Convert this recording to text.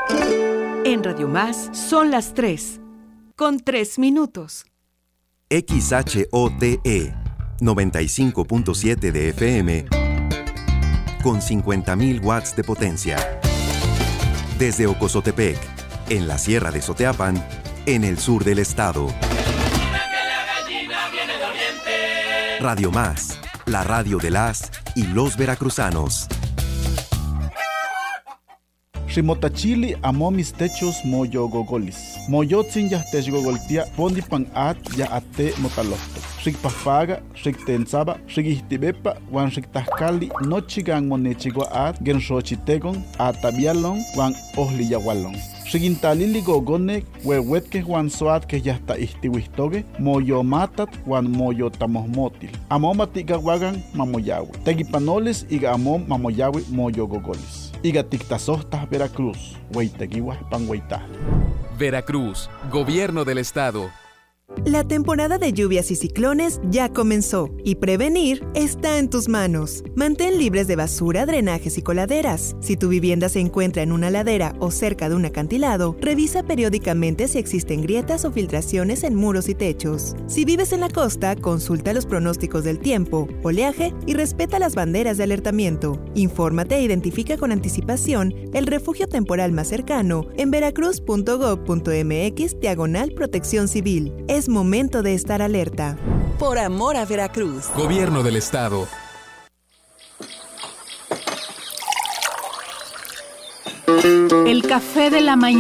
En Radio Más son las 3, con 3 minutos. XHOTE 95.7 de FM con 50.000 watts de potencia. Desde Ocozotepec, en la Sierra de Soteapan, en el sur del estado. Radio Más, la radio de las y los veracruzanos. Ximotachili amo mis techos moyo gogolis. Moyotzin ya techgogoltia pondi pan at ya ate motalofto. Xikpafaga, xiktensaba, xikihtibepa, wan xiktahkali nochigan monechigua at gen xochitegon atabialon wan ohliyahualon. Xigintalili gogone huehuetke wan soat que ya está istiwistoge moyo matat wan moyo tamohmotil. Amom atigawagan mamoyawi. Tegipanoles iga amom mamoyawi moyo gogolis. Iga tiktasohtas Veracruz, hueiteguiwas panhueitah. Veracruz, Gobierno del Estado. La temporada de lluvias y ciclones ya comenzó y prevenir está en tus manos. Mantén libres de basura, drenajes y coladeras. Si tu vivienda se encuentra en una ladera o cerca de un acantilado, revisa periódicamente si existen grietas o filtraciones en muros y techos. Si vives en la costa, consulta los pronósticos del tiempo, oleaje y respeta las banderas de alertamiento. Infórmate e identifica con anticipación el refugio temporal más cercano en veracruz.gov.mx/protección civil. Es momento de estar alerta. Por amor a Veracruz. Gobierno del Estado. El café de la mañana.